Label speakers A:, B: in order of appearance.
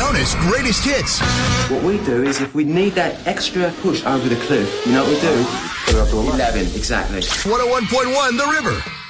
A: Fiona's greatest hits.
B: What we do is if we need that extra push over the cliff, you know what we do? Put it up to 11. Exactly.
A: 101.1 The River.